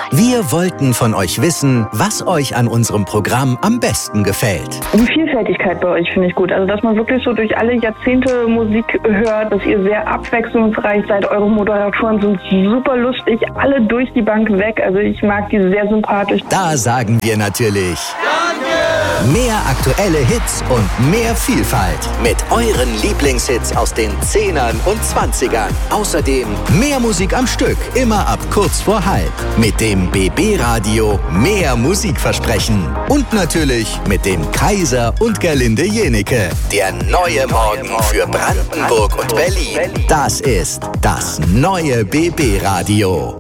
Wir wollten von euch wissen, was euch an unserem Programm am besten gefällt. Die Vielfältigkeit bei euch finde ich gut. Also, dass man wirklich so durch alle Jahrzehnte Musik hört, dass ihr sehr abwechslungsreich seid. Eure Moderatoren sind super lustig, alle durch die Bank weg. Also, ich mag die sehr sympathisch. Da sagen wir natürlich Danke! Mehr aktuelle Hits und mehr Vielfalt mit euren Lieblingshits aus den 10ern und 20ern. Außerdem mehr Musik am Stück, immer ab kurz vor halb. Mit dem BB-Radio mehr Musikversprechen. Und natürlich mit dem Kaiser und Gerlinde Jenecke. Der neue Morgen für Brandenburg und Berlin. Das ist das neue BB-Radio.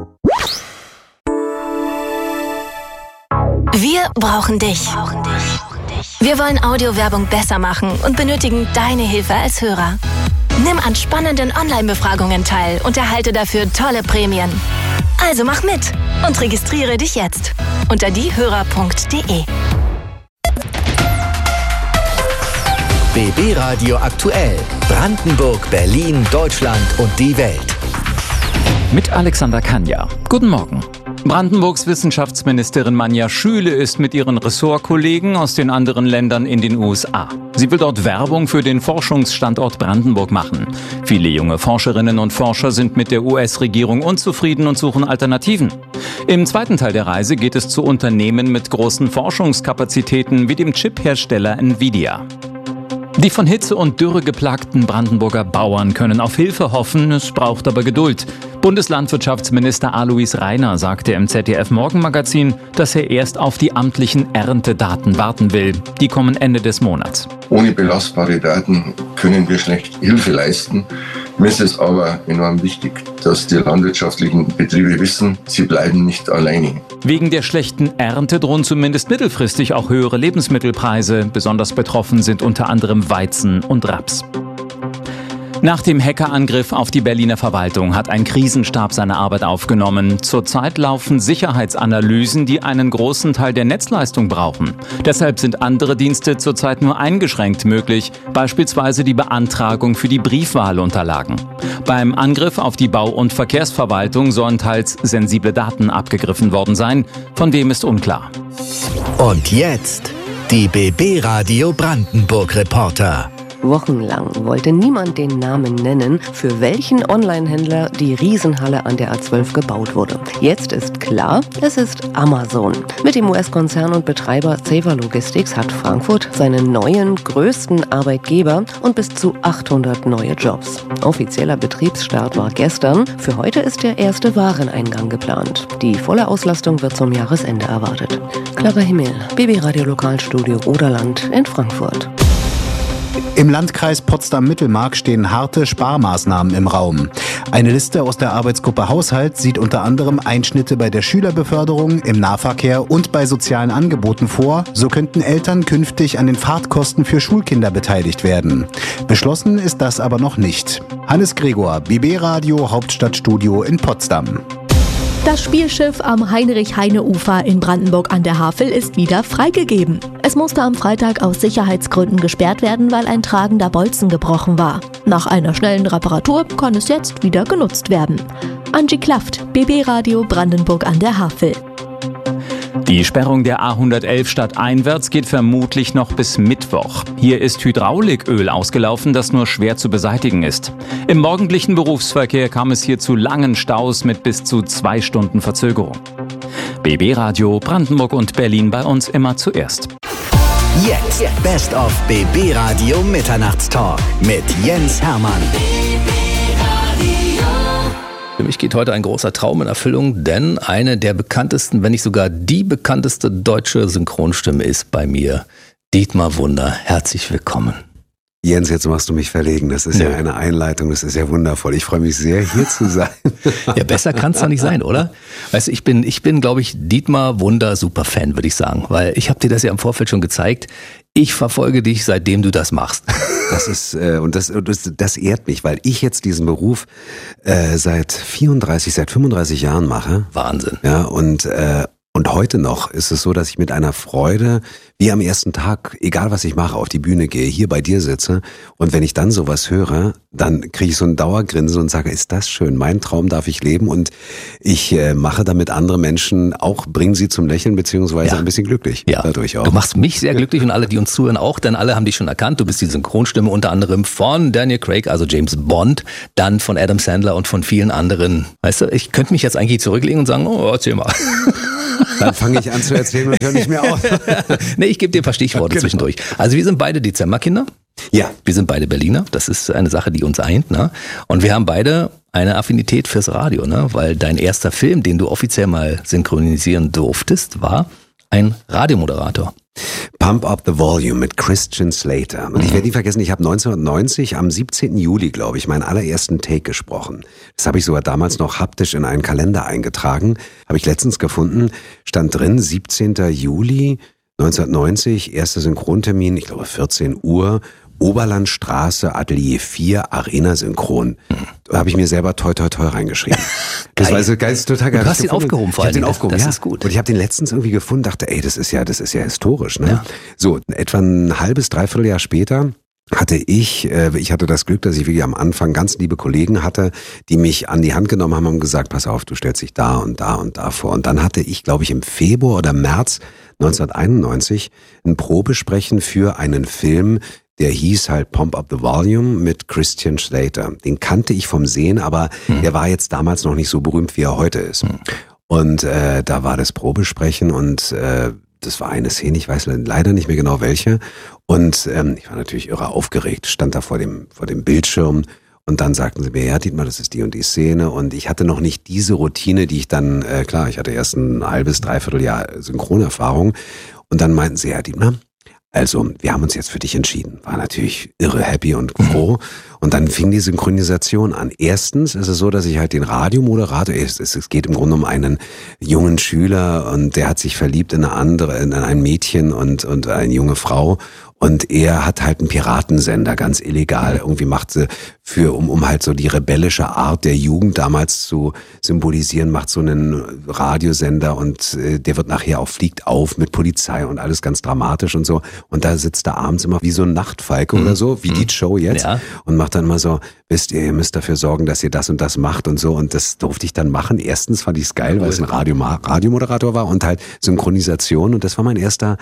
Wir brauchen dich. Wir wollen Audiowerbung besser machen und benötigen deine Hilfe als Hörer. Nimm an spannenden Online-Befragungen teil und erhalte dafür tolle Prämien. Also mach mit und registriere dich jetzt unter diehörer.de. BB Radio aktuell. Brandenburg, Berlin, Deutschland und die Welt. Mit Alexander Kanja. Guten Morgen. Brandenburgs Wissenschaftsministerin Manja Schüle ist mit ihren Ressortkollegen aus den anderen Ländern in den USA. Sie will dort Werbung für den Forschungsstandort Brandenburg machen. Viele junge Forscherinnen und Forscher sind mit der US-Regierung unzufrieden und suchen Alternativen. Im zweiten Teil der Reise geht es zu Unternehmen mit großen Forschungskapazitäten wie dem Chiphersteller Nvidia. Die von Hitze und Dürre geplagten Brandenburger Bauern können auf Hilfe hoffen, es braucht aber Geduld. Bundeslandwirtschaftsminister Alois Rainer sagte im ZDF-Morgenmagazin, dass er erst auf die amtlichen Erntedaten warten will. Die kommen Ende des Monats. Ohne belastbare Daten können wir schlecht Hilfe leisten. Mir ist es aber enorm wichtig, dass die landwirtschaftlichen Betriebe wissen, sie bleiben nicht alleine. Wegen der schlechten Ernte drohen zumindest mittelfristig auch höhere Lebensmittelpreise. Besonders betroffen sind unter anderem Weizen und Raps. Nach dem Hackerangriff auf die Berliner Verwaltung hat ein Krisenstab seine Arbeit aufgenommen. Zurzeit laufen Sicherheitsanalysen, die einen großen Teil der Netzleistung brauchen. Deshalb sind andere Dienste zurzeit nur eingeschränkt möglich, beispielsweise die Beantragung für die Briefwahlunterlagen. Beim Angriff auf die Bau- und Verkehrsverwaltung sollen teils sensible Daten abgegriffen worden sein. Von wem ist unklar. Und jetzt die BB Radio Brandenburg Reporter. Wochenlang wollte niemand den Namen nennen, für welchen Online-Händler die Riesenhalle an der A12 gebaut wurde. Jetzt ist klar, es ist Amazon. Mit dem US-Konzern und Betreiber Saver Logistics hat Frankfurt seinen neuen, größten Arbeitgeber und bis zu 800 neue Jobs. Offizieller Betriebsstart war gestern. Für heute ist der erste Wareneingang geplant. Die volle Auslastung wird zum Jahresende erwartet. Clara Himmel, BB Radio Lokalstudio Oderland in Frankfurt. Im Landkreis Potsdam-Mittelmark stehen harte Sparmaßnahmen im Raum. Eine Liste aus der Arbeitsgruppe Haushalt sieht unter anderem Einschnitte bei der Schülerbeförderung, im Nahverkehr und bei sozialen Angeboten vor. So könnten Eltern künftig an den Fahrtkosten für Schulkinder beteiligt werden. Beschlossen ist das aber noch nicht. Hannes Gregor, BB Radio Hauptstadtstudio in Potsdam. Das Spielschiff am Heinrich-Heine-Ufer in Brandenburg an der Havel ist wieder freigegeben. Es musste am Freitag aus Sicherheitsgründen gesperrt werden, weil ein tragender Bolzen gebrochen war. Nach einer schnellen Reparatur kann es jetzt wieder genutzt werden. Angie Klaft, BB Radio Brandenburg an der Havel. Die Sperrung der A111 stadteinwärts geht vermutlich noch bis Mittwoch. Hier ist Hydrauliköl ausgelaufen, das nur schwer zu beseitigen ist. Im morgendlichen Berufsverkehr kam es hier zu langen Staus mit bis zu 2 Stunden Verzögerung. BB Radio Brandenburg und Berlin bei uns immer zuerst. Jetzt Best of BB Radio Mitternachtstalk mit Jens Hermann. Für mich geht heute ein großer Traum in Erfüllung, denn eine der bekanntesten, wenn nicht sogar die bekannteste deutsche Synchronstimme ist bei mir, Dietmar Wunder. Herzlich willkommen. Jens, jetzt machst du mich verlegen. Das ist ja eine Einleitung, das ist ja wundervoll. Ich freue mich sehr, hier zu sein. Ja, besser kann es doch nicht sein, oder? Weißt du, ich bin, glaube ich, Dietmar Wunder Superfan, würde ich sagen. Weil ich habe dir das ja im Vorfeld schon gezeigt. Ich verfolge dich, seitdem du das machst. Das ist, das ehrt mich, weil ich jetzt diesen Beruf seit 35 Jahren mache. Wahnsinn. Ja, und Und heute noch ist es so, dass ich mit einer Freude, wie am ersten Tag, egal was ich mache, auf die Bühne gehe, hier bei dir sitze. Und wenn ich dann sowas höre, dann kriege ich so ein Dauergrinsen und sage, ist das schön, mein Traum darf ich leben. Und ich mache damit andere Menschen auch, bringen sie zum Lächeln beziehungsweise ein bisschen glücklich. Ja, dadurch auch. Du machst mich sehr glücklich und alle, die uns zuhören, auch, denn alle haben dich schon erkannt. Du bist die Synchronstimme unter anderem von Daniel Craig, also James Bond, dann von Adam Sandler und von vielen anderen. Weißt du, ich könnte mich jetzt eigentlich zurücklegen und sagen, oh, erzähl mal. Dann fange ich an zu erzählen und höre nicht mehr auf. Nee, ich gebe dir ein paar Stichworte zwischendurch. Also wir sind beide Dezemberkinder. Ja. Wir sind beide Berliner. Das ist eine Sache, die uns eint. Ne? Und wir haben beide eine Affinität fürs Radio, ne? Weil dein erster Film, den du offiziell mal synchronisieren durftest, war ein Radiomoderator. Pump Up the Volume mit Christian Slater. Und ich werde nie vergessen, ich habe 1990 am 17. Juli, glaube ich, meinen allerersten Take gesprochen. Das habe ich sogar damals noch haptisch in einen Kalender eingetragen. Habe ich letztens gefunden, stand drin, 17. Juli 1990, erster Synchrontermin, ich glaube 14 Uhr, Oberlandstraße, Atelier 4, Arena Synchron. Da habe ich mir selber toi toi toi reingeschrieben. Das war so geil, total geil. Du hast ihn aufgehoben vor allem. Ich habe den aufgehoben, das ist gut. Und ich habe den letztens irgendwie gefunden, dachte, ey, das ist ja historisch, ne? Ja. So, etwa ein halbes, dreiviertel Jahr später hatte ich hatte das Glück, dass ich wirklich am Anfang ganz liebe Kollegen hatte, die mich an die Hand genommen haben und gesagt, pass auf, du stellst dich da und da und da vor. Und dann hatte ich, glaube ich, im Februar oder März 1991 ein Probesprechen für einen Film, der hieß halt Pump Up the Volume mit Christian Slater. Den kannte ich vom Sehen, aber der war jetzt damals noch nicht so berühmt, wie er heute ist. Und da war das Probesprechen und das war eine Szene, ich weiß leider nicht mehr genau welche. Und ich war natürlich irre aufgeregt, stand da vor dem Bildschirm und dann sagten sie mir, ja Dietmar, das ist die und die Szene. Und ich hatte noch nicht diese Routine, die ich dann, klar, ich hatte erst ein halbes, dreiviertel Jahr Synchronerfahrung. Und dann meinten sie, ja Dietmar, also, wir haben uns jetzt für dich entschieden. War natürlich irre happy und froh. Und dann fing die Synchronisation an. Erstens ist es so, dass ich halt den Radiomoderator, es geht im Grunde um einen jungen Schüler und der hat sich verliebt in ein Mädchen und eine junge Frau. Und er hat halt einen Piratensender, ganz illegal. Irgendwie macht sie um halt so die rebellische Art der Jugend damals zu symbolisieren, macht so einen Radiosender und der wird nachher auch, fliegt auf mit Polizei und alles ganz dramatisch und so. Und da sitzt er abends immer wie so ein Nachtfalke oder so, wie die Show jetzt. Ja. Und macht dann immer so, wisst ihr müsst dafür sorgen, dass ihr das und das macht und so. Und das durfte ich dann machen. Erstens fand ich es geil, weil es ein Radiomoderator war und halt Synchronisation. Und das war mein erster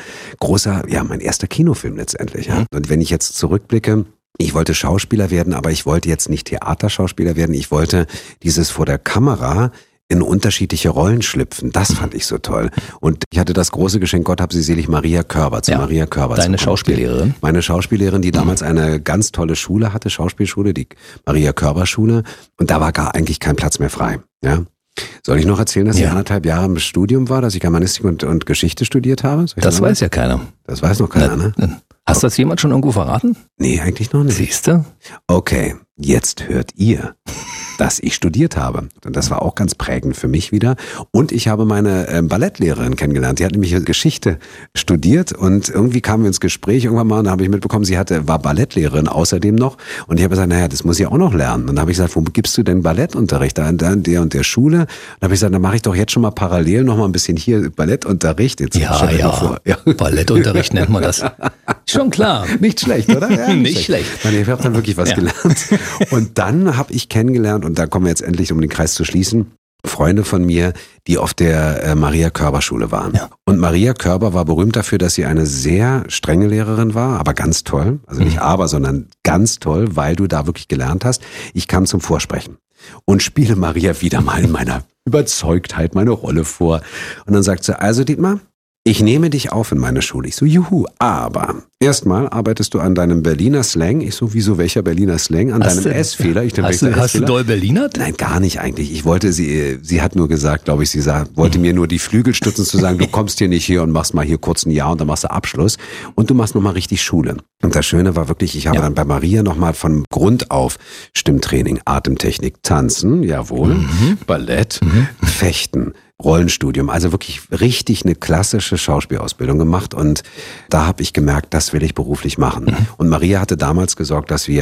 Kinofilm letztendlich. Ja. Und wenn ich jetzt zurückblicke, ich wollte Schauspieler werden, aber ich wollte jetzt nicht Theaterschauspieler werden. Ich wollte dieses vor der Kamera in unterschiedliche Rollen schlüpfen. Das fand ich so toll. Und ich hatte das große Geschenk, Gott hab sie selig, Maria Körber. Maria Körber. Deine Schauspiellehrerin? Meine Schauspiellehrerin, die damals eine ganz tolle Schule hatte, Schauspielschule, die Maria Körber Schule. Und da war gar eigentlich kein Platz mehr frei. Ja. Soll ich noch erzählen, dass ich 1,5 Jahre im Studium war, dass ich Germanistik und Geschichte studiert habe? Das weiß ja keiner. Das weiß noch keiner, ne? Hast du das jemand schon irgendwo verraten? Nee, eigentlich noch nicht. Siehst du? Okay, jetzt hört ihr, dass ich studiert habe. Und das war auch ganz prägend für mich wieder. Und ich habe meine Ballettlehrerin kennengelernt. Die hat nämlich Geschichte studiert und irgendwie kamen wir ins Gespräch irgendwann mal und da habe ich mitbekommen, sie war Ballettlehrerin außerdem noch. Und ich habe gesagt, naja, das muss ich auch noch lernen. Und dann habe ich gesagt, wo gibst du denn Ballettunterricht? Da in der und der Schule. Und dann habe ich gesagt, dann mache ich doch jetzt schon mal parallel noch mal ein bisschen hier Ballettunterricht. Jetzt ja. Ballettunterricht nennt man das. Schon klar. Nicht schlecht, oder? Ja, nicht schlecht. Ich habe dann wirklich was gelernt. Und dann habe ich kennengelernt, und da kommen wir jetzt endlich, um den Kreis zu schließen, Freunde von mir, die auf der Maria Körber Schule waren. Ja. Und Maria Körber war berühmt dafür, dass sie eine sehr strenge Lehrerin war, aber ganz toll. Also nicht sondern ganz toll, weil du da wirklich gelernt hast. Ich kam zum Vorsprechen und spiele Maria wieder mal in meiner Überzeugtheit meine Rolle vor. Und dann sagt sie, also Dietmar, ich nehme dich auf in meine Schule. Ich so, juhu, aber erstmal arbeitest du an deinem Berliner Slang. Ich so, wieso, welcher Berliner Slang? An deinem S-Fehler. Hast du doll Berlinert? Nein, gar nicht eigentlich. Ich wollte sie hat nur gesagt, glaube ich, wollte mir nur die Flügel stützen zu sagen, du kommst hier nicht hier und machst mal hier kurz ein Jahr und dann machst du Abschluss und du machst nochmal richtig Schule. Und das Schöne war wirklich, ich habe dann bei Maria nochmal von Grund auf Stimmtraining, Atemtechnik, Tanzen, jawohl, Ballett, Fechten, Rollenstudium, also wirklich richtig eine klassische Schauspielausbildung gemacht und da habe ich gemerkt, das will ich beruflich machen. Und Maria hatte damals gesorgt, dass wir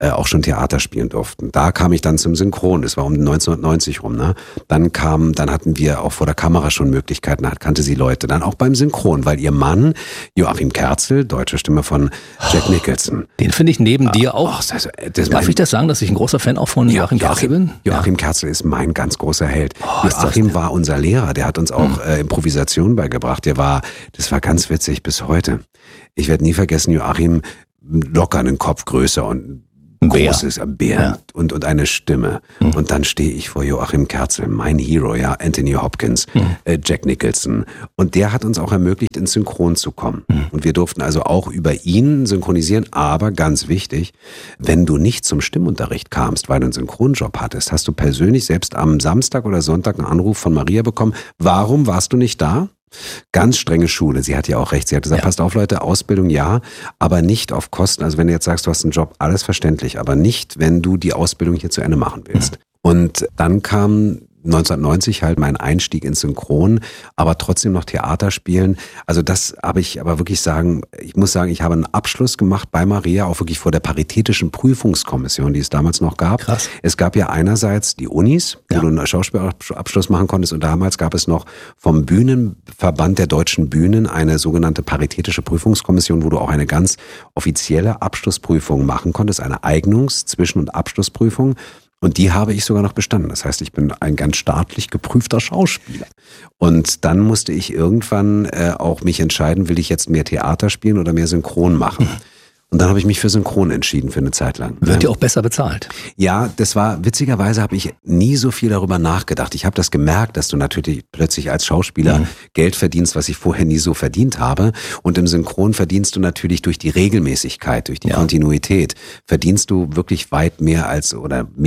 auch schon Theater spielen durften. Da kam ich dann zum Synchron, das war um 1990 rum. Ne? Dann hatten wir auch vor der Kamera schon Möglichkeiten, kannte sie Leute. Dann auch beim Synchron, weil ihr Mann, Joachim Kerzel, deutsche Stimme von Jack Nicholson. Den finde ich neben dir auch. Darf ich das sagen, dass ich ein großer Fan auch von Joachim Kerzel bin? Joachim Kerzel ist mein ganz großer Held. Joachim war unser Lehrer, der hat uns auch Improvisation beigebracht. Das war ganz witzig bis heute. Ich werde nie vergessen, Joachim locker einen Kopf größer und großes Bär und eine Stimme. Und dann stehe ich vor Joachim Kerzel, mein Hero, Anthony Hopkins, Jack Nicholson. Und der hat uns auch ermöglicht, ins Synchron zu kommen. Und wir durften also auch über ihn synchronisieren. Aber ganz wichtig, wenn du nicht zum Stimmunterricht kamst, weil du einen Synchronjob hattest, hast du persönlich selbst am Samstag oder Sonntag einen Anruf von Maria bekommen. Warum warst du nicht da? Ganz strenge Schule. Sie hat ja auch recht. Sie hat gesagt, passt auf Leute, Ausbildung ja, aber nicht auf Kosten. Also wenn du jetzt sagst, du hast einen Job, alles verständlich, aber nicht, wenn du die Ausbildung hier zu Ende machen willst. Und dann kam 1990 halt mein Einstieg ins Synchron, aber trotzdem noch Theater spielen. Also das habe ich aber wirklich ich muss sagen, ich habe einen Abschluss gemacht bei Maria, auch wirklich vor der Paritätischen Prüfungskommission, die es damals noch gab. Krass. Es gab ja einerseits die Unis, wo du einen Schauspielabschluss machen konntest, und damals gab es noch vom Bühnenverband der deutschen Bühnen eine sogenannte Paritätische Prüfungskommission, wo du auch eine ganz offizielle Abschlussprüfung machen konntest, eine Eignungs-, Zwischen- und Abschlussprüfung. Und die habe ich sogar noch bestanden. Das heißt, ich bin ein ganz staatlich geprüfter Schauspieler. Und dann musste ich irgendwann auch mich entscheiden, will ich jetzt mehr Theater spielen oder mehr Synchron machen. Und dann habe ich mich für Synchron entschieden für eine Zeit lang. Wird ja auch besser bezahlt. Ja, witzigerweise habe ich nie so viel darüber nachgedacht. Ich habe das gemerkt, dass du natürlich plötzlich als Schauspieler Geld verdienst, was ich vorher nie so verdient habe. Und im Synchron verdienst du natürlich durch die Regelmäßigkeit, durch die Kontinuität, verdienst du wirklich weit mehr als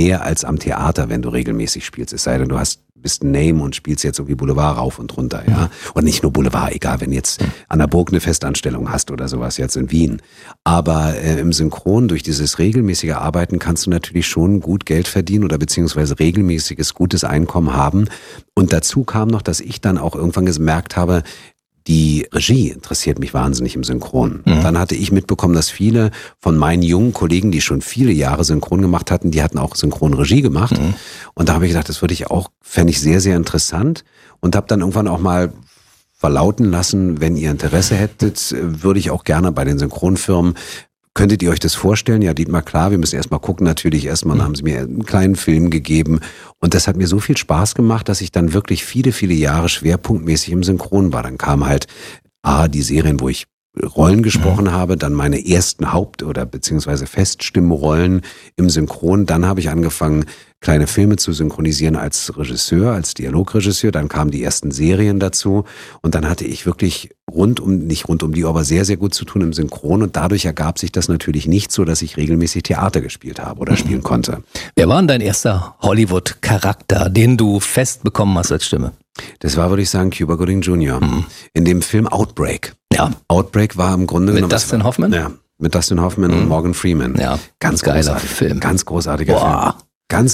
am Theater, wenn du regelmäßig spielst. Es sei denn, du bist ein Name und spielst jetzt irgendwie Boulevard rauf und runter, ja. Und nicht nur Boulevard, egal, wenn jetzt an der Burg eine Festanstellung hast oder sowas jetzt in Wien. Aber im Synchron, durch dieses regelmäßige Arbeiten, kannst du natürlich schon gut Geld verdienen oder beziehungsweise regelmäßiges, gutes Einkommen haben. Und dazu kam noch, dass ich dann auch irgendwann gemerkt habe, die Regie interessiert mich wahnsinnig im Synchron. Dann hatte ich mitbekommen, dass viele von meinen jungen Kollegen, die schon viele Jahre Synchron gemacht hatten, die hatten auch Synchronregie gemacht. Und da habe ich gedacht, das fände ich sehr, sehr interessant. Und habe dann irgendwann auch mal verlauten lassen, wenn ihr Interesse hättet, würde ich auch gerne bei den Synchronfirmen. Könntet ihr euch das vorstellen? Ja, Dietmar, klar, wir müssen erstmal gucken, natürlich dann haben sie mir einen kleinen Film gegeben. Und das hat mir so viel Spaß gemacht, dass ich dann wirklich viele, viele Jahre schwerpunktmäßig im Synchron war. Dann kamen halt die Serien, wo ich Rollen gesprochen habe, dann meine ersten Haupt- oder beziehungsweise Feststimmrollen im Synchron. Dann habe ich angefangen, kleine Filme zu synchronisieren als Regisseur, als Dialogregisseur. Dann kamen die ersten Serien dazu. Und dann hatte ich wirklich nicht rund um die Uhr, aber sehr, sehr gut zu tun im Synchron. Und dadurch ergab sich das natürlich nicht so, dass ich regelmäßig Theater gespielt habe oder spielen konnte. Wer war denn dein erster Hollywood-Charakter, den du fest bekommen hast als Stimme? Das war, würde ich sagen, Cuba Gooding Jr. In dem Film Outbreak. Ja. Outbreak war im Grunde genommen... Mit Dustin Hoffman? Ja, mit Dustin Hoffman und Morgan Freeman. Ja, ganz geiler Film. Ganz großartiger Film. Ganz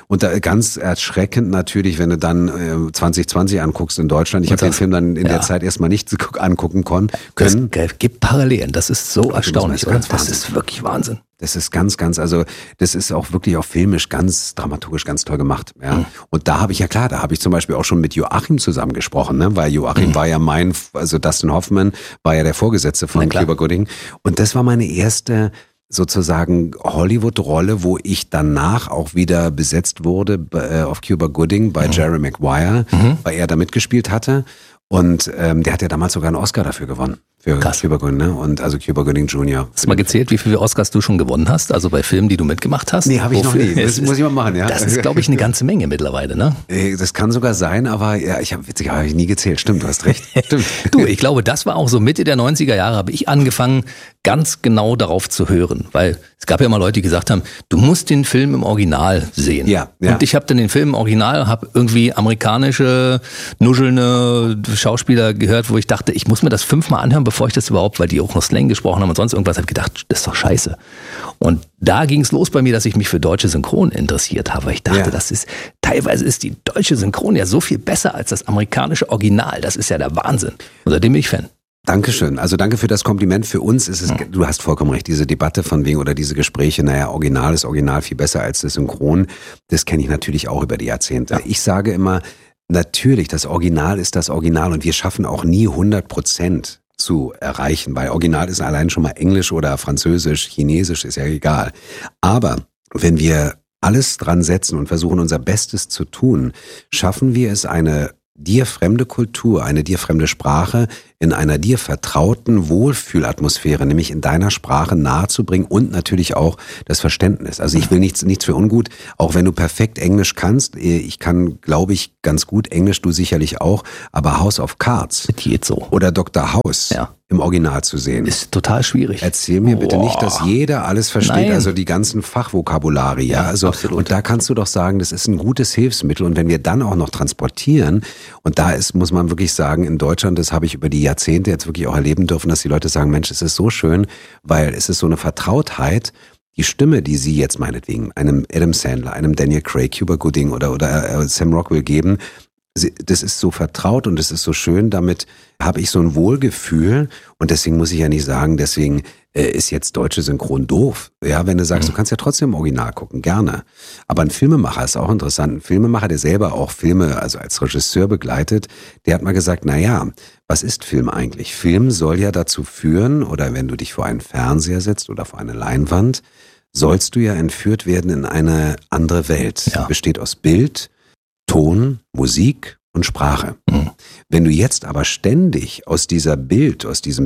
erschreckend natürlich, wenn du dann 2020 anguckst in Deutschland. Ich habe den Film dann in der Zeit erstmal nicht angucken können. Es gibt Parallelen, das ist so erstaunlich. Das ist wirklich Wahnsinn. Das ist das ist auch wirklich auch filmisch ganz dramaturgisch ganz toll gemacht. Ja. Und da habe ich zum Beispiel auch schon mit Joachim zusammen gesprochen, ne? Weil Joachim war ja Dustin Hoffman war ja der Vorgesetzte von Cuba Gooding. Und das war meine erste sozusagen Hollywood-Rolle, wo ich danach auch wieder besetzt wurde auf Cuba Gooding bei Jerry Maguire, weil er da mitgespielt hatte. Und der hat ja damals sogar einen Oscar dafür gewonnen. Für Cuba Gooding, ne? Und also Cuba Gooding Jr. Hast du mal gezählt, wie viele Oscars du schon gewonnen hast? Also bei Filmen, die du mitgemacht hast? Nee, habe ich noch nie. Das muss ich mal machen, ja. Das ist, glaube ich, eine ganze Menge mittlerweile, ne? Das kann sogar sein, aber ja, habe ich nie gezählt. Stimmt, du hast recht. Stimmt. Du, ich glaube, das war auch so Mitte der 90er Jahre, habe ich angefangen, ganz genau darauf zu hören. Weil es gab ja immer Leute, die gesagt haben, du musst den Film im Original sehen. Ja. Und ich habe dann den Film im Original, habe irgendwie amerikanische, nuschelnde Schauspieler gehört, wo ich dachte, ich muss mir das 5-mal anhören, bevor ich das überhaupt, weil die auch noch Slang gesprochen haben und sonst irgendwas, habe gedacht, das ist doch scheiße. Und da ging es los bei mir, dass ich mich für deutsche Synchron interessiert habe. Ich dachte, teilweise ist die deutsche Synchron ja so viel besser als das amerikanische Original. Das ist ja der Wahnsinn. Und seitdem bin ich Fan. Dankeschön. Also danke für das Kompliment. Für uns ist es, du hast vollkommen recht, diese Debatte von wegen oder diese Gespräche, Original ist Original viel besser als das Synchron. Das kenne ich natürlich auch über die Jahrzehnte. Ja. Ich sage immer, natürlich, das Original ist das Original und wir schaffen auch nie 100% zu erreichen, weil Original ist allein schon mal Englisch oder Französisch, Chinesisch, ist ja egal. Aber wenn wir alles dran setzen und versuchen, unser Bestes zu tun, schaffen wir es, eine dir fremde Kultur, eine dir fremde Sprache in einer dir vertrauten Wohlfühlatmosphäre, nämlich in deiner Sprache nahezubringen und natürlich auch das Verständnis. Also ich will nichts für ungut, auch wenn du perfekt Englisch kannst. Ich kann, glaube ich, ganz gut Englisch, du sicherlich auch, aber House of Cards geht so. Oder Dr. House im Original zu sehen. Ist total schwierig. Erzähl mir bitte nicht, dass jeder alles versteht, Nein. also die ganzen Fachvokabulare, also und da kannst du doch sagen, das ist ein gutes Hilfsmittel und wenn wir dann auch noch transportieren und da ist, muss man wirklich sagen, in Deutschland, das habe ich über die Jahrzehnte jetzt wirklich auch erleben dürfen, dass die Leute sagen, Mensch, es ist so schön, weil es ist so eine Vertrautheit, die Stimme, die sie jetzt meinetwegen einem Adam Sandler, einem Daniel Craig, Cuba Gooding oder Sam Rockwell geben, das ist so vertraut und es ist so schön, damit habe ich so ein Wohlgefühl und deswegen muss ich ja nicht sagen, deswegen ist jetzt deutsche Synchron doof. Ja, wenn du sagst, du kannst ja trotzdem im Original gucken, gerne. Aber ein Filmemacher ist auch interessant. Ein Filmemacher, der selber auch Filme, also als Regisseur begleitet, der hat mal gesagt, was ist Film eigentlich? Film soll ja dazu führen, oder wenn du dich vor einen Fernseher setzt oder vor eine Leinwand, sollst du ja entführt werden in eine andere Welt. Ja. Besteht aus Bild, Ton, Musik und Sprache. Wenn du jetzt aber ständig aus diesem Bild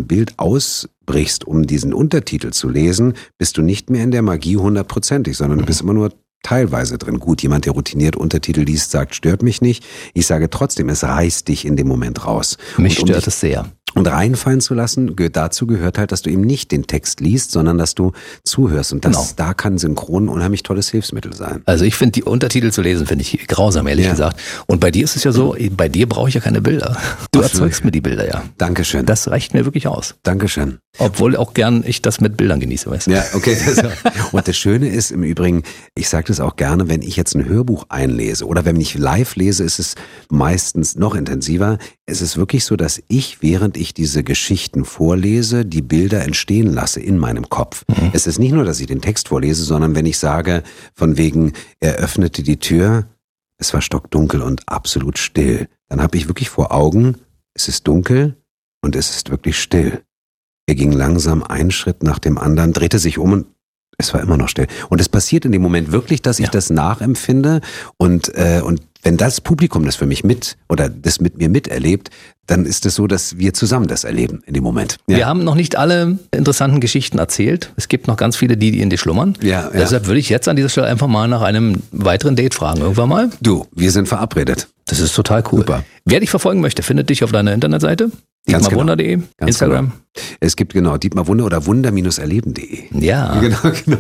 ausbrichst, um diesen Untertitel zu lesen, bist du nicht mehr in der Magie 100%, sondern du bist immer nur teilweise drin. Gut, jemand, der routiniert Untertitel liest, sagt, stört mich nicht. Ich sage trotzdem, es reißt dich in dem Moment raus. Mich stört es sehr. Und reinfallen zu lassen, dazu gehört halt, dass du eben nicht den Text liest, sondern dass du zuhörst. Und da kann Synchron ein unheimlich tolles Hilfsmittel sein. Also ich finde, die Untertitel zu lesen, finde ich grausam, ehrlich gesagt. Und bei dir ist es ja so, bei dir brauche ich ja keine Bilder. Du erzeugst mir die Bilder ja. Dankeschön. Das reicht mir wirklich aus. Dankeschön. Obwohl auch gern ich das mit Bildern genieße, weißt du? Ja, okay. Und das Schöne ist im Übrigen, ich sage das auch gerne, wenn ich jetzt ein Hörbuch einlese oder wenn ich live lese, ist es meistens noch intensiver. Es ist wirklich so, dass ich, während ich diese Geschichten vorlese, die Bilder entstehen lasse in meinem Kopf. Es ist nicht nur, dass ich den Text vorlese, sondern wenn ich sage, von wegen, er öffnete die Tür, es war stockdunkel und absolut still, dann habe ich wirklich vor Augen, es ist dunkel und es ist wirklich still. Er ging langsam einen Schritt nach dem anderen, drehte sich um und es war immer noch still. Und es passiert in dem Moment wirklich, dass ich das nachempfinde und wenn das Publikum das für mich das mit mir miterlebt, dann ist es so, dass wir zusammen das erleben in dem Moment. Ja. Wir haben noch nicht alle interessanten Geschichten erzählt. Es gibt noch ganz viele, die in dir schlummern. Ja. Deshalb würde ich jetzt an dieser Stelle einfach mal nach einem weiteren Date fragen. Irgendwann mal. Du, wir sind verabredet. Das ist total cool. Super. Wer dich verfolgen möchte, findet dich auf deiner Internetseite. DietmarWunder.de, Instagram. Genau. Es gibt Dietmar Wunder oder wunder-erleben.de. Ja. Genau.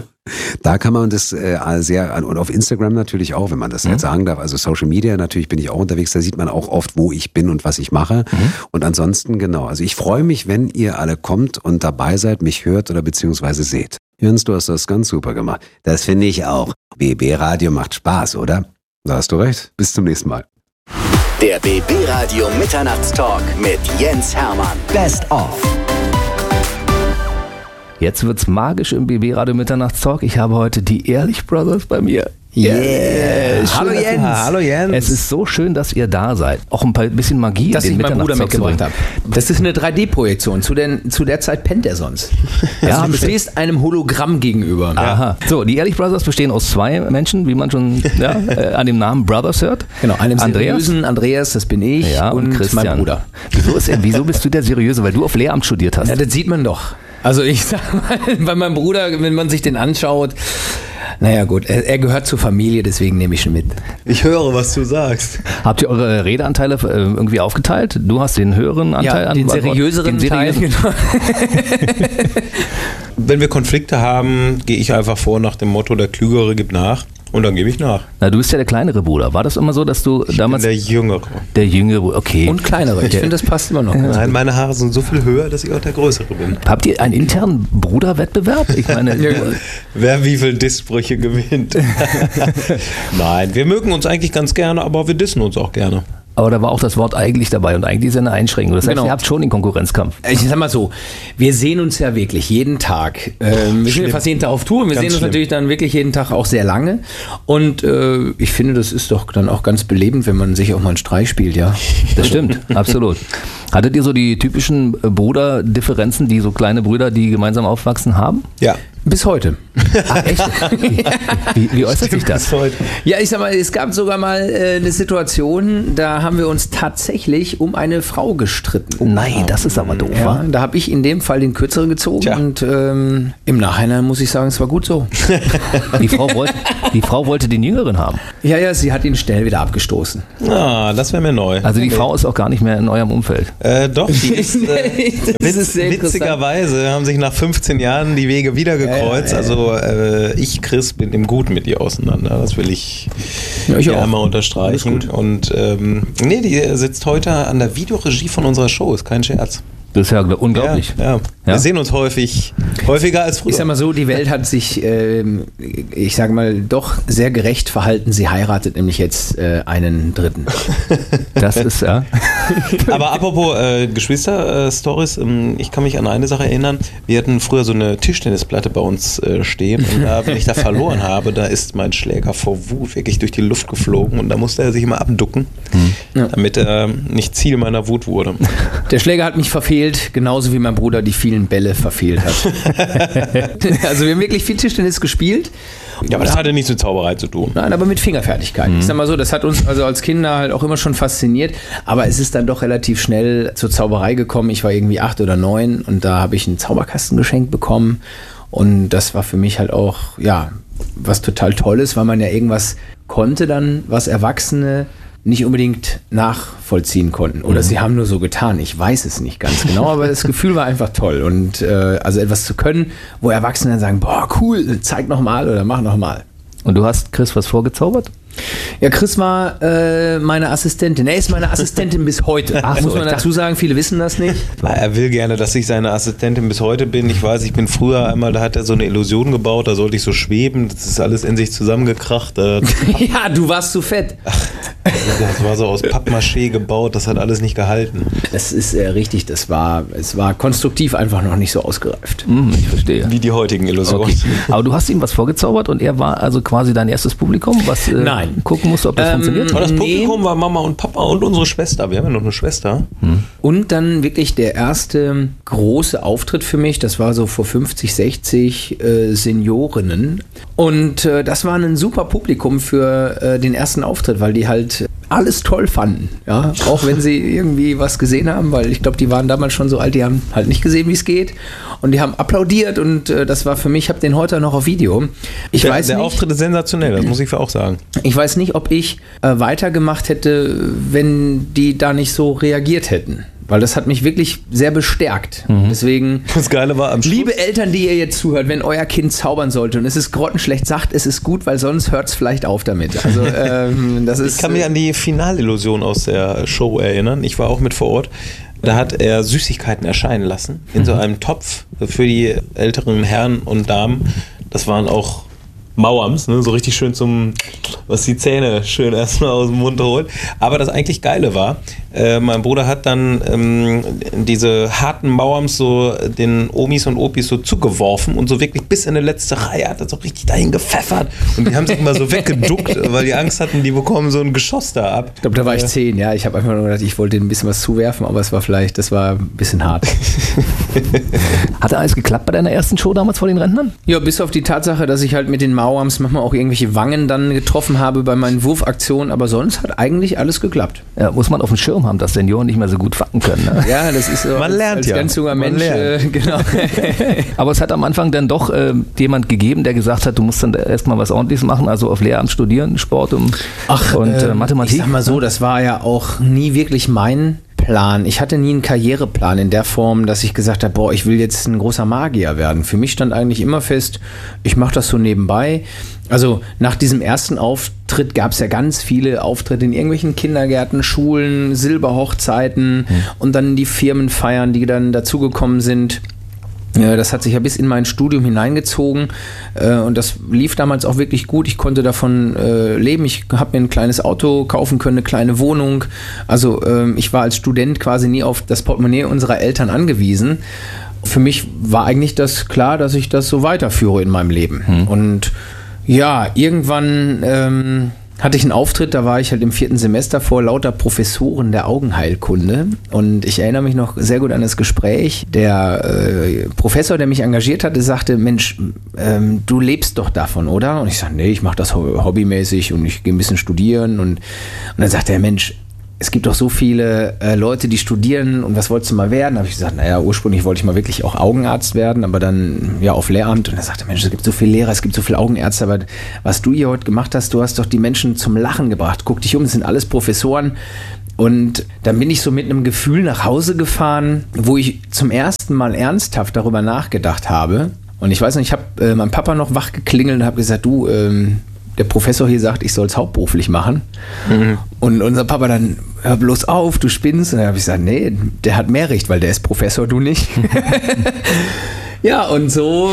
Da kann man das und auf Instagram natürlich auch, wenn man das jetzt sagen darf. Also Social Media natürlich bin ich auch unterwegs. Da sieht man auch oft, wo ich bin und was ich mache. Und ansonsten also ich freue mich, wenn ihr alle kommt und dabei seid, mich hört oder beziehungsweise seht. Jens, du hast das ganz super gemacht. Das finde ich auch. BB Radio macht Spaß, oder? Da hast du recht. Bis zum nächsten Mal. Der BB Radio Mitternachtstalk mit Jens Hermann. Best of. Jetzt wird's magisch im BB Radio Mitternachtstalk. Ich habe heute die Ehrlich Brothers bei mir. Yeah. Hallo Jens. Hallo Jens. Es ist so schön, dass ihr da seid. Auch ein bisschen Magie. Dass ich meinen Bruder mitgebracht habe. Das ist eine 3D-Projektion. Zu der Zeit pennt er sonst. Ja, du stehst einem Hologramm gegenüber. Aha. So, die Ehrlich Brothers bestehen aus 2 Menschen, wie man schon an dem Namen Brothers hört. Genau, einem seriösen Andreas, das bin ich, und Christian. Mein Bruder. Wieso bist du der Seriöse? Weil du auf Lehramt studiert hast. Ja, das sieht man doch. Also ich sag mal, bei meinem Bruder, wenn man sich den anschaut, naja gut, er gehört zur Familie, deswegen nehme ich ihn mit. Ich höre, was du sagst. Habt ihr eure Redeanteile irgendwie aufgeteilt? Du hast den höheren Anteil an den seriöseren Teil. Genau. Wenn wir Konflikte haben, gehe ich einfach vor nach dem Motto, der Klügere gibt nach. Und dann gebe ich nach. Na, du bist ja der kleinere Bruder. War das immer so, dass du damals... Ich bin der Jüngere. Der Jüngere, okay. Und kleinere. Ich finde, das passt immer noch. Nein, meine Haare sind so viel höher, dass ich auch der Größere bin. Habt ihr einen internen Bruderwettbewerb? Ich meine... Wer wie viel Disssprüche gewinnt. Nein, wir mögen uns eigentlich ganz gerne, aber wir dissen uns auch gerne. Aber da war auch das Wort eigentlich dabei und eigentlich ist ja eine Einschränkung. Das heißt, ihr habt schon den Konkurrenzkampf. Ich sag mal so, wir sehen uns ja wirklich jeden Tag. Wir sind ja fast jeden Tag auf Tour und wir sehen uns natürlich dann wirklich jeden Tag auch sehr lange. Und ich finde, das ist doch dann auch ganz belebend, wenn man sich auch mal einen Streich spielt, ja. Das stimmt, absolut. Hattet ihr so die typischen Bruderdifferenzen, die so kleine Brüder, die gemeinsam aufwachsen, haben? Ja. Bis heute. Ach, echt? Wie äußert sich das? Ja, ich sag mal, es gab sogar mal eine Situation, da haben wir uns tatsächlich um eine Frau gestritten. Oh, nein, das ist aber doof. Ja, da habe ich in dem Fall den Kürzeren gezogen und im Nachhinein muss ich sagen, es war gut so. Die Frau wollte den Jüngeren haben. Ja, sie hat ihn schnell wieder abgestoßen. Ah, das wäre mir neu. Also die Frau ist auch gar nicht mehr in eurem Umfeld. Doch, die ist, witzigerweise haben sich nach 15 Jahren die Wege wieder gekreuzt. Also ich, Chris, bin im Guten mit ihr auseinander. Das will ich einmal unterstreichen. Und die sitzt heute an der Videoregie von unserer Show. Ist kein Scherz. Das ist ja unglaublich. Ja. Wir sehen uns häufiger als früher. Ich sag mal so, die Welt hat sich, ich sage mal, doch sehr gerecht verhalten. Sie heiratet nämlich jetzt einen Dritten. Das ist ja. Aber apropos Geschwister-Stories, ich kann mich an eine Sache erinnern. Wir hatten früher so eine Tischtennisplatte bei uns stehen und wenn ich da verloren habe, da ist mein Schläger vor Wut wirklich durch die Luft geflogen und da musste er sich immer abducken, damit er nicht Ziel meiner Wut wurde. Der Schläger hat mich verfehlt, genauso wie mein Bruder die vielen Bälle verfehlt hat. Also wir haben wirklich viel Tischtennis gespielt. Ja, aber das hatte nichts mit Zauberei zu tun. Nein, aber mit Fingerfertigkeit. Ich sag mal so, das hat uns also als Kinder halt auch immer schon fasziniert, aber es ist dann doch relativ schnell zur Zauberei gekommen. Ich war irgendwie 8 oder 9 und da habe ich einen Zauberkasten geschenkt bekommen und das war für mich halt auch, was total Tolles, weil man ja irgendwas konnte dann, was Erwachsene nicht unbedingt nachvollziehen konnten. Oder sie haben nur so getan. Ich weiß es nicht ganz genau, aber das Gefühl war einfach toll. Und also etwas zu können, wo Erwachsene dann sagen, boah, cool, zeig nochmal oder mach nochmal. Und du hast Chris was vorgezaubert? Ja, Chris war meine Assistentin. Er ist meine Assistentin bis heute. Ach, muss man dazu sagen, viele wissen das nicht. Er will gerne, dass ich seine Assistentin bis heute bin. Ich weiß, ich bin früher einmal, da hat er so eine Illusion gebaut, da sollte ich so schweben. Das ist alles in sich zusammengekracht. Ja, du warst zu fett. Ach, das war so aus Pappmaché gebaut, das hat alles nicht gehalten. Das ist richtig, es war konstruktiv einfach noch nicht so ausgereift. Ich verstehe. Wie die heutigen Illusionen. Okay. Aber du hast ihm was vorgezaubert und er war also quasi dein erstes Publikum, was gucken musste, ob das funktioniert? Aber das Publikum war Mama und Papa und unsere Schwester. Wir haben ja noch eine Schwester. Und dann wirklich der erste große Auftritt für mich, das war so vor 50, 60 Seniorinnen. Und das war ein super Publikum für den ersten Auftritt, weil die halt alles toll fanden. Ja? Auch wenn sie irgendwie was gesehen haben, weil ich glaube, die waren damals schon so alt, die haben halt nicht gesehen, wie es geht. Und die haben applaudiert und das war für mich, ich habe den heute noch auf Video. Der Auftritt ist sensationell, das muss ich auch sagen. Ich weiß nicht, ob ich weitergemacht hätte, wenn die da nicht so reagiert hätten. Weil das hat mich wirklich sehr bestärkt. Deswegen, das Geile war am Schluss, liebe Eltern, die ihr jetzt zuhört, wenn euer Kind zaubern sollte und es ist grottenschlecht, sagt, es ist gut, weil sonst hört es vielleicht auf damit. Also, das ist, ich kann mich an die Finalillusion aus der Show erinnern. Ich war auch mit vor Ort. Da hat er Süßigkeiten erscheinen lassen in so einem Topf für die älteren Herren und Damen. Das waren auch Mauerms, ne? So richtig schön was die Zähne schön erstmal aus dem Mund holt. Aber das eigentlich Geile war, mein Bruder hat dann diese harten Mauerms so den Omis und Opis so zugeworfen und so wirklich bis in die letzte Reihe hat er so richtig dahin gepfeffert. Und die haben sich mal so weggeduckt, weil die Angst hatten, die bekommen so ein Geschoss da ab. Ich glaube, da war ich 10, ja. Ich habe einfach nur gedacht, ich wollte denen ein bisschen was zuwerfen, aber das war ein bisschen hart. Hat alles geklappt bei deiner ersten Show damals vor den Rentnern? Ja, bis auf die Tatsache, dass ich halt mit den Mauerms manchmal auch irgendwelche Wangen dann getroffen habe bei meinen Wurfaktionen, aber sonst hat eigentlich alles geklappt. Ja, muss man auf dem Schirm haben, dass Senioren nicht mehr so gut fangen können. Ne? Ja, das ist so. Man lernt als ganz junger Mensch. Genau. Aber es hat am Anfang dann doch jemand gegeben, der gesagt hat, du musst dann erstmal was Ordentliches machen, also auf Lehramt studieren, Sport und Mathematik. Ich sag mal so, das war ja auch nie wirklich mein Plan. Ich hatte nie einen Karriereplan in der Form, dass ich gesagt habe, boah, ich will jetzt ein großer Magier werden. Für mich stand eigentlich immer fest, ich mache das so nebenbei. Also nach diesem ersten Auftritt gab es ja ganz viele Auftritte in irgendwelchen Kindergärten, Schulen, Silberhochzeiten und dann die Firmenfeiern, die dann dazugekommen sind. Ja, das hat sich ja bis in mein Studium hineingezogen und das lief damals auch wirklich gut. Ich konnte davon leben. Ich habe mir ein kleines Auto kaufen können, eine kleine Wohnung. Also ich war als Student quasi nie auf das Portemonnaie unserer Eltern angewiesen. Für mich war eigentlich das klar, dass ich das so weiterführe in meinem Leben. Und ja, irgendwann hatte ich einen Auftritt, da war ich halt im 4. Semester vor lauter Professoren der Augenheilkunde und ich erinnere mich noch sehr gut an das Gespräch. Der Professor, der mich engagiert hatte, sagte, Mensch, du lebst doch davon, oder? Und ich sage, nee, ich mache das hobbymäßig und ich gehe ein bisschen studieren und dann sagte er, Mensch, es gibt doch so viele Leute, die studieren und was wolltest du mal werden? Da habe ich gesagt, naja, ursprünglich wollte ich mal wirklich auch Augenarzt werden, aber dann ja auf Lehramt. Und er sagte, Mensch, es gibt so viele Lehrer, es gibt so viele Augenärzte, aber was du hier heute gemacht hast, du hast doch die Menschen zum Lachen gebracht. Guck dich um, es sind alles Professoren. Und dann bin ich so mit einem Gefühl nach Hause gefahren, wo ich zum ersten Mal ernsthaft darüber nachgedacht habe. Und ich weiß nicht, ich habe meinen Papa noch wach geklingelt und habe gesagt, du, der Professor hier sagt, ich soll es hauptberuflich machen. Und unser Papa dann, hör bloß auf, du spinnst. Und dann habe ich gesagt, nee, der hat mehr Recht, weil der ist Professor, du nicht. Ja, und so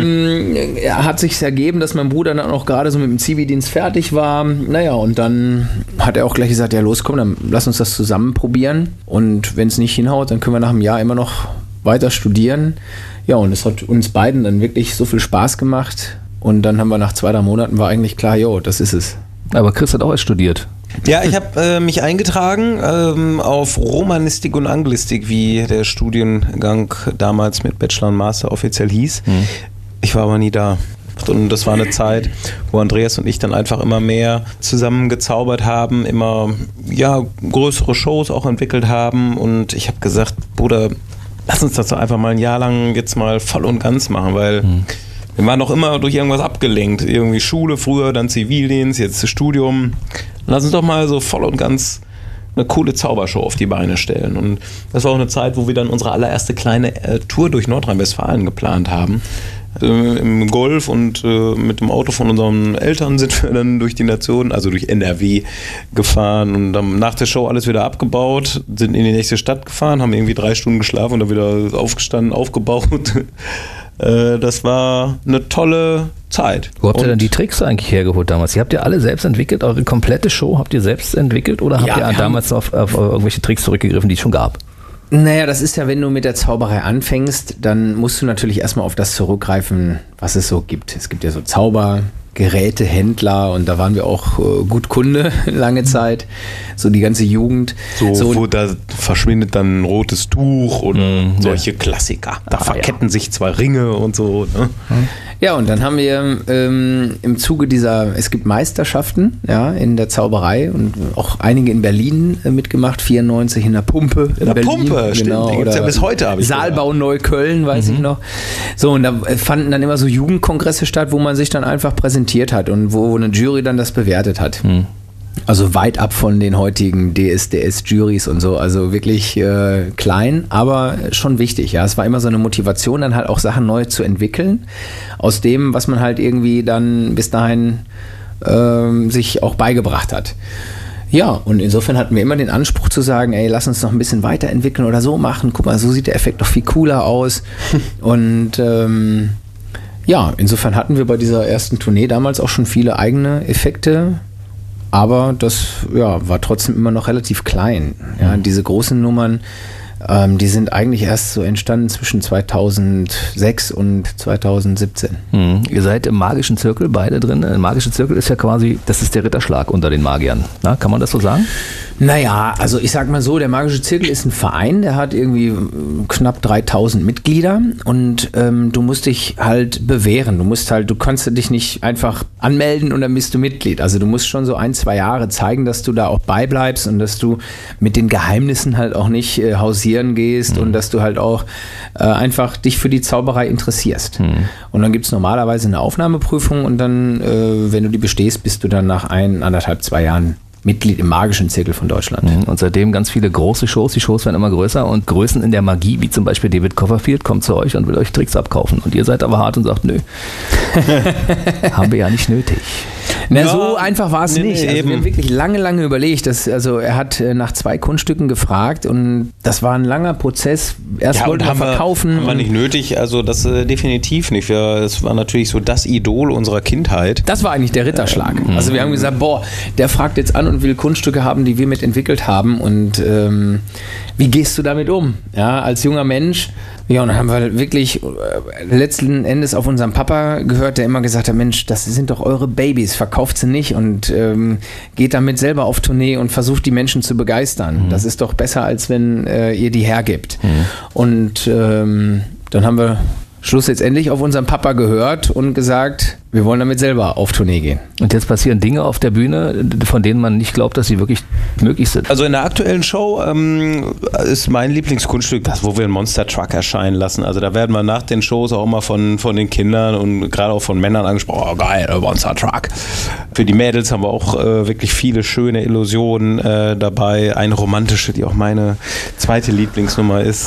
hat sich ergeben, dass mein Bruder dann auch gerade so mit dem Zivildienst fertig war. Naja, und dann hat er auch gleich gesagt, ja los, komm, dann lass uns das zusammen probieren. Und wenn es nicht hinhaut, dann können wir nach einem Jahr immer noch weiter studieren. Ja, und es hat uns beiden dann wirklich so viel Spaß gemacht. Und dann haben wir nach 2-3 Monaten war eigentlich klar, jo, das ist es. Aber Chris hat auch erst studiert. Ja, ich habe mich eingetragen auf Romanistik und Anglistik, wie der Studiengang damals mit Bachelor und Master offiziell hieß. Ich war aber nie da. Und das war eine Zeit, wo Andreas und ich dann einfach immer mehr zusammengezaubert haben, immer größere Shows auch entwickelt haben. Und ich habe gesagt, Bruder, lass uns das doch einfach mal ein Jahr lang jetzt mal voll und ganz machen, weil wir waren doch immer durch irgendwas abgelenkt. Irgendwie Schule früher, dann Zivildienst, jetzt das Studium. Lass uns doch mal so voll und ganz eine coole Zaubershow auf die Beine stellen. Und das war auch eine Zeit, wo wir dann unsere allererste kleine Tour durch Nordrhein-Westfalen geplant haben. Im Golf und mit dem Auto von unseren Eltern sind wir dann durch die Nation, also durch NRW gefahren und dann nach der Show alles wieder abgebaut, sind in die nächste Stadt gefahren, haben irgendwie 3 Stunden geschlafen und dann wieder aufgestanden, aufgebaut. Das war eine tolle Zeit. Wo habt ihr denn die Tricks eigentlich hergeholt damals? Ihr habt ja alle selbst entwickelt, eure komplette Show habt ihr selbst entwickelt oder habt ihr damals auf irgendwelche Tricks zurückgegriffen, die es schon gab? Naja, das ist ja, wenn du mit der Zauberei anfängst, dann musst du natürlich erstmal auf das zurückgreifen, was es so gibt. Es gibt ja so Zaubergerätehändler und da waren wir auch gut Kunde lange Zeit, so die ganze Jugend. So wo da verschwindet dann ein rotes Tuch und solche Klassiker. Da verketten sich 2 Ringe und so. Ne? Ja, und dann haben wir im Zuge es gibt Meisterschaften in der Zauberei und auch einige in Berlin mitgemacht, 94 in der Pumpe in Berlin. Pumpe, genau, stimmt, oder ja bis heute, habe ich Saalbau gehört. Neukölln, weiß ich noch. So, und da fanden dann immer so Jugendkongresse statt, wo man sich dann einfach präsentiert hat und wo eine Jury dann das bewertet hat. Also weit ab von den heutigen DSDS-Juries und so, also wirklich klein, aber schon wichtig. Ja, es war immer so eine Motivation, dann halt auch Sachen neu zu entwickeln, aus dem, was man halt irgendwie dann bis dahin sich auch beigebracht hat. Ja, und insofern hatten wir immer den Anspruch zu sagen, ey, lass uns noch ein bisschen weiterentwickeln oder so machen. Guck mal, so sieht der Effekt doch viel cooler aus. Und insofern hatten wir bei dieser ersten Tournee damals auch schon viele eigene Effekte. Aber das war trotzdem immer noch relativ klein. Ja, diese großen Nummern, die sind eigentlich erst so entstanden zwischen 2006 und 2017. Ihr seid im magischen Zirkel beide drin. Der magische Zirkel ist ja quasi, das ist der Ritterschlag unter den Magiern. Na, kann man das so sagen? Naja, also ich sag mal so, der magische Zirkel ist ein Verein, der hat irgendwie knapp 3000 Mitglieder und du musst dich halt bewähren. Du kannst dich nicht einfach anmelden und dann bist du Mitglied. Also du musst schon so 1-2 Jahre zeigen, dass du da auch beibleibst und dass du mit den Geheimnissen halt auch nicht hausieren gehst und dass du halt auch einfach dich für die Zauberei interessierst. Und dann gibt es normalerweise eine Aufnahmeprüfung und dann, wenn du die bestehst, bist du dann nach 1,5-2 Jahren Mitglied im magischen Zirkel von Deutschland. Und seitdem ganz viele große Shows. Die Shows werden immer größer und Größen in der Magie, wie zum Beispiel David Copperfield, kommt zu euch und will euch Tricks abkaufen. Und ihr seid aber hart und sagt, nö. Haben wir ja nicht nötig. Na, so einfach war es nicht. Also eben. wir haben wirklich lange überlegt. Also er hat nach 2 Kunststücken gefragt und das war ein langer Prozess. Erst wollten wir verkaufen. Haben wir nicht nötig, also das definitiv nicht. Das war natürlich so das Idol unserer Kindheit. Das war eigentlich der Ritterschlag. Also wir haben gesagt, der fragt jetzt an und will Kunststücke haben, die wir mit entwickelt haben und wie gehst du damit um? Ja, als junger Mensch. Ja, und dann haben wir wirklich letzten Endes auf unseren Papa gehört, der immer gesagt hat, Mensch, das sind doch eure Babys, verkauft sie nicht und geht damit selber auf Tournee und versucht die Menschen zu begeistern. Das ist doch besser, als wenn ihr die hergibt. Und dann haben wir schlussendlich auf unseren Papa gehört und gesagt, wir wollen damit selber auf Tournee gehen. Und jetzt passieren Dinge auf der Bühne, von denen man nicht glaubt, dass sie wirklich möglich sind. Also in der aktuellen Show ist mein Lieblingskunststück das, wo wir einen Monster Truck erscheinen lassen. Also da werden wir nach den Shows auch immer von den Kindern und gerade auch von Männern angesprochen, oh geil, Monster Truck. Für die Mädels haben wir auch wirklich viele schöne Illusionen dabei. Eine romantische, die auch meine zweite Lieblingsnummer ist.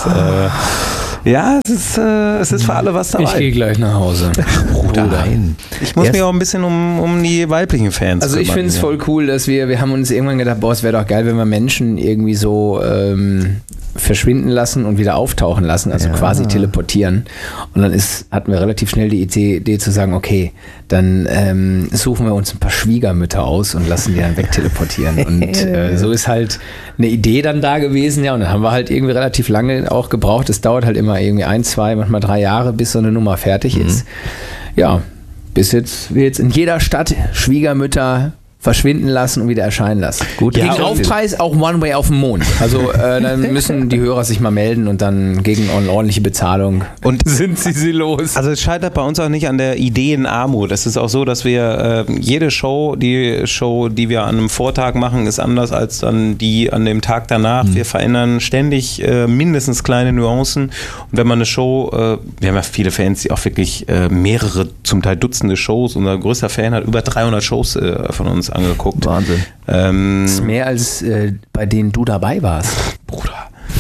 Ja, es ist für alle was dabei. Ich gehe gleich nach Hause. Bruder. Ich muss mich auch ein bisschen um die weiblichen Fans kümmern. Ich finde es voll cool, dass wir haben uns irgendwann gedacht, es wäre doch geil, wenn wir Menschen irgendwie so verschwinden lassen und wieder auftauchen lassen, also quasi teleportieren. Und dann hatten wir relativ schnell die Idee zu sagen, okay, dann suchen wir uns ein paar Schwiegermütter aus und lassen die dann wegteleportieren. Und so ist halt eine Idee dann da gewesen, ja, und dann haben wir halt irgendwie relativ lange auch gebraucht. Es dauert halt immer irgendwie 1, 2, manchmal 3 Jahre, bis so eine Nummer fertig ist. Ja, bis wir jetzt in jeder Stadt Schwiegermütter verschwinden lassen und wieder erscheinen lassen. Gut, gegen Aufpreis auch One Way auf dem Mond. Also dann müssen die Hörer sich mal melden und dann gegen eine ordentliche Bezahlung und sind sie los. Also es scheitert bei uns auch nicht an der Ideenarmut. Es ist auch so, dass wir die Show, die wir an einem Vortag machen, ist anders als dann die an dem Tag danach. Wir verändern ständig mindestens kleine Nuancen. Und wenn man eine Show, wir haben ja viele Fans, die auch wirklich mehrere, zum Teil Dutzende Shows, unser größter Fan hat über 300 Shows von uns angeguckt. Wahnsinn. Das ist mehr als bei denen du dabei warst. Bruder.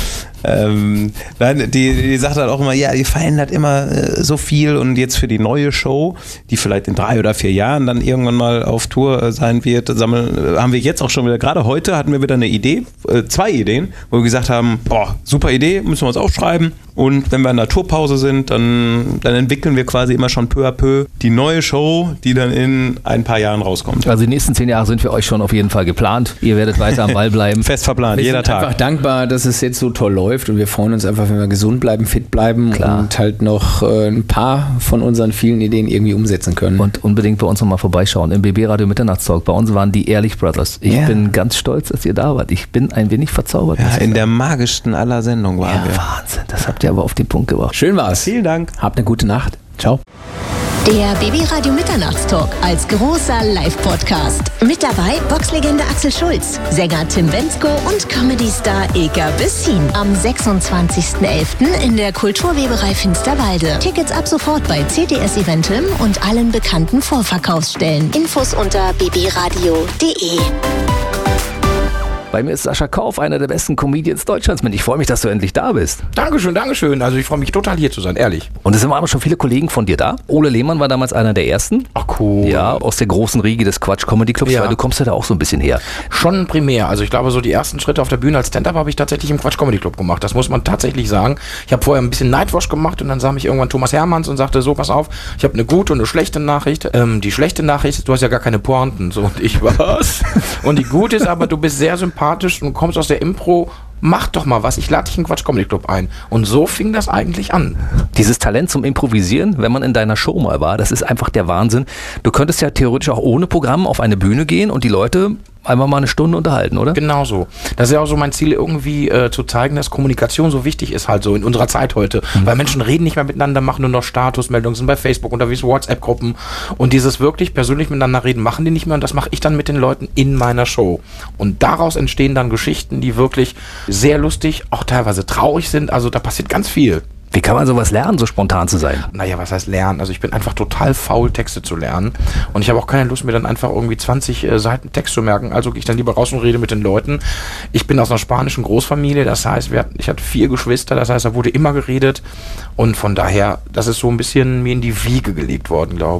Nein, die sagt halt auch immer, ja, ihr verändert immer so viel und jetzt für die neue Show, die vielleicht in 3 oder 4 Jahren dann irgendwann mal auf Tour sein wird, haben wir jetzt auch schon wieder, gerade heute hatten wir wieder eine Idee, 2 Ideen, wo wir gesagt haben, super Idee, müssen wir uns aufschreiben. Und wenn wir in der Tourpause sind, dann entwickeln wir quasi immer schon peu à peu die neue Show, die dann in ein paar Jahren rauskommt. Also die nächsten 10 Jahre sind für euch schon auf jeden Fall geplant. Ihr werdet weiter am Ball bleiben. Fest verplant, jeder Tag. Wir sind einfach dankbar, dass es jetzt so toll läuft und wir freuen uns einfach, wenn wir gesund bleiben, fit bleiben und halt noch ein paar von unseren vielen Ideen irgendwie umsetzen können. Und unbedingt bei uns nochmal vorbeischauen im BB Radio Mitternachtstalk. Bei uns waren die Ehrlich Brothers. Ich bin ganz stolz, dass ihr da wart. Ich bin ein wenig verzaubert. Ja, in der magischsten aller Sendungen waren wir. Wahnsinn, das habt ihr aber auf den Punkt gebracht. Schön war's. Vielen Dank. Habt eine gute Nacht. Ciao. Der BB Radio Mitternachtstalk als großer Live-Podcast. Mit dabei Boxlegende Axel Schulz, Sänger Tim Bendzko und Comedy-Star Ilka Bessin. Am 26.11. in der Kulturweberei Finsterwalde. Tickets ab sofort bei CTS Eventim und allen bekannten Vorverkaufsstellen. Infos unter bbradio.de. Bei mir ist Sascha Kauf, einer der besten Comedians Deutschlands. Ich freue mich, dass du endlich da bist. Dankeschön. Also ich freue mich total hier zu sein, ehrlich. Und es sind aber schon viele Kollegen von dir da. Ole Lehmann war damals einer der ersten. Ach cool. Ja, aus der großen Riege des Quatsch Comedy Clubs, weil du kommst ja da auch so ein bisschen her. Schon primär. Also ich glaube, so die ersten Schritte auf der Bühne als Stand-Up habe ich tatsächlich im Quatsch Comedy Club gemacht. Das muss man tatsächlich sagen. Ich habe vorher ein bisschen Nightwash gemacht und dann sah mich irgendwann Thomas Hermanns und sagte, so, pass auf, ich habe eine gute und eine schlechte Nachricht. Die schlechte Nachricht ist, du hast ja gar keine Pointen. So, und ich was? Und die gute ist aber, du bist sehr sympathisch und kommst aus der Impro, mach doch mal was, ich lade dich in den Quatsch Comedy Club ein. Und so fing das eigentlich an. Dieses Talent zum Improvisieren, wenn man in deiner Show mal war, das ist einfach der Wahnsinn. Du könntest ja theoretisch auch ohne Programm auf eine Bühne gehen und die Leute einmal mal eine Stunde unterhalten, oder? Genau so. Das ist ja auch so mein Ziel, irgendwie zu zeigen, dass Kommunikation so wichtig ist, halt so in unserer Zeit heute. Weil Menschen reden nicht mehr miteinander, machen nur noch Statusmeldungen, sind bei Facebook unterwegs, WhatsApp-Gruppen. Und dieses wirklich persönlich miteinander reden, machen die nicht mehr. Und das mache ich dann mit den Leuten in meiner Show. Und daraus entstehen dann Geschichten, die wirklich sehr lustig, auch teilweise traurig sind. Also da passiert ganz viel. Wie kann man sowas lernen, so spontan zu sein? Naja, was heißt lernen? Also ich bin einfach total faul, Texte zu lernen. Und ich habe auch keine Lust, mir dann einfach irgendwie 20 Seiten Text zu merken. Also gehe ich dann lieber raus und rede mit den Leuten. Ich bin aus einer spanischen Großfamilie, das heißt, ich hatte 4 Geschwister, das heißt, da wurde immer geredet. Und von daher, das ist so ein bisschen mir in die Wiege gelegt worden, glaube ich.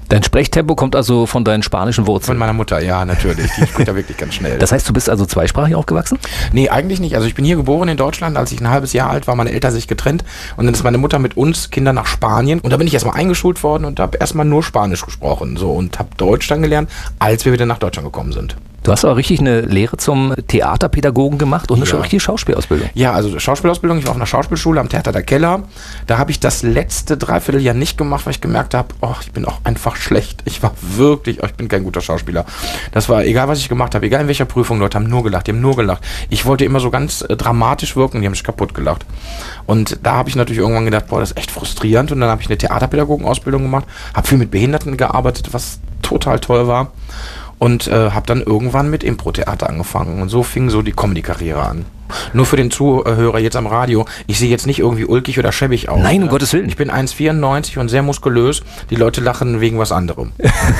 Dein Sprechtempo kommt also von deinen spanischen Wurzeln? Von meiner Mutter, ja, natürlich. Die spricht da wirklich ganz schnell. Das heißt, du bist also zweisprachig aufgewachsen? Nee, eigentlich nicht. Also ich bin hier geboren in Deutschland. Als ich ein halbes Jahr alt war, meine Eltern sich getrennt. Und dann ist meine Mutter mit uns Kindern nach Spanien. Und da bin ich erstmal eingeschult worden und habe erstmal nur Spanisch gesprochen. So, und habe Deutsch dann gelernt, als wir wieder nach Deutschland gekommen sind. Du hast aber richtig eine Lehre zum Theaterpädagogen gemacht und eine richtige Schauspielausbildung. Ja, also Schauspielausbildung. Ich war auf einer Schauspielschule am Theater der Keller. Da habe ich das letzte Dreivierteljahr nicht gemacht, weil ich gemerkt habe, ich bin auch einfach schlecht. Ich war wirklich, ich bin kein guter Schauspieler. Das war egal, was ich gemacht habe, egal in welcher Prüfung, Leute haben nur gelacht, die haben nur gelacht. Ich wollte immer so ganz dramatisch wirken, die haben mich kaputt gelacht. Und da habe ich natürlich irgendwann gedacht, das ist echt frustrierend. Und dann habe ich eine Theaterpädagogenausbildung gemacht, habe viel mit Behinderten gearbeitet, was total toll war. Und habe dann irgendwann mit Impro-Theater angefangen. Und so fing so die Comedy-Karriere an. Nur für den Zuhörer jetzt am Radio, ich sehe jetzt nicht irgendwie ulkig oder schäbig aus. Nein, um Gottes Willen. Ich bin 1,94 und sehr muskulös. Die Leute lachen wegen was anderem.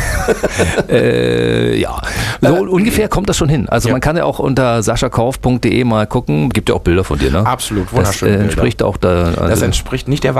Ja, so ungefähr kommt das schon hin. Also man kann ja auch unter saschakauf.de mal gucken. Gibt ja auch Bilder von dir, ne? Absolut, wunderschön. Das entspricht auch da. Das entspricht nicht der